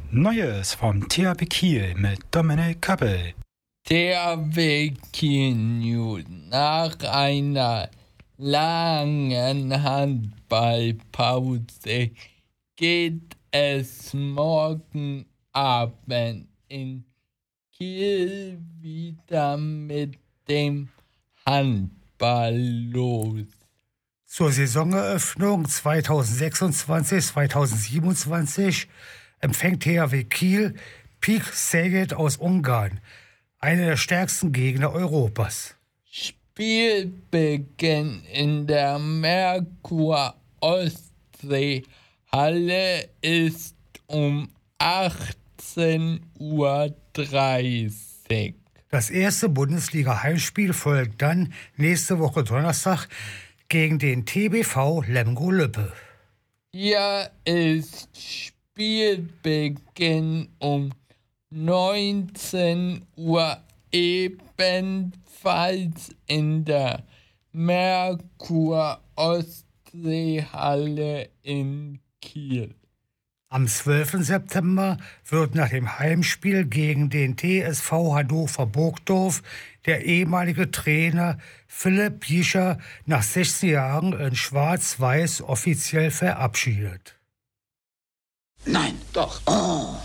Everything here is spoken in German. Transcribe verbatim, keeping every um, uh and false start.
Neues vom T H W Kiel mit Dominik Kappel. T H W Kiel News. Nach einer langen Handballpause geht es morgen Abend in Kiel wieder mit dem Handball los. Zur Saisoneröffnung zweitausendsechsundzwanzig zweitausendsiebenundzwanzig empfängt T H W Kiel Pécs Szeged aus Ungarn, einer der stärksten Gegner Europas. Spielbeginn in der Merkur Ostsee Halle ist um achtzehn Uhr dreißig. Das erste Bundesliga-Heimspiel folgt dann nächste Woche Donnerstag gegen den T B V Lemgo-Lübbe. Hier ist Spielbeginn um neunzehn Uhr ebenfalls in der Merkur Ostseehalle in Kiel. Am zwölften September wird nach dem Heimspiel gegen den T S V Hannover Burgdorf der ehemalige Trainer Philipp Jischer nach sechzehn Jahren in Schwarz-Weiß offiziell verabschiedet. Nein, doch. Oh.